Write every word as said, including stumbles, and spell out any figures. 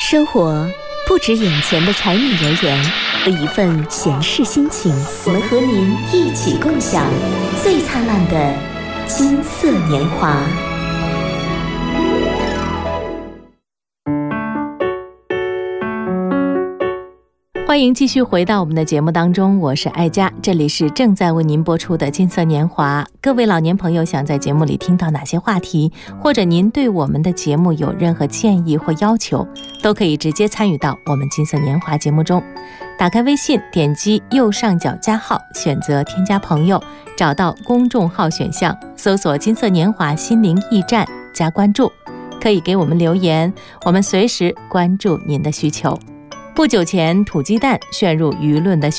生活不止眼前的柴米油盐，和一份闲适心情，我们和您一起共享最灿烂的金色年华。欢迎继续回到我们的节目当中，我是爱佳，这里是正在为您播出的金色年华。各位老年朋友想在节目里听到哪些话题，或者您对我们的节目有任何建议或要求，都可以直接参与到我们金色年华节目中。打开微信，点击右上角加号，选择添加朋友，找到公众号选项，搜索金色年华心灵驿站，加关注，可以给我们留言，我们随时关注您的需求。不久前，土鸡蛋陷入舆论的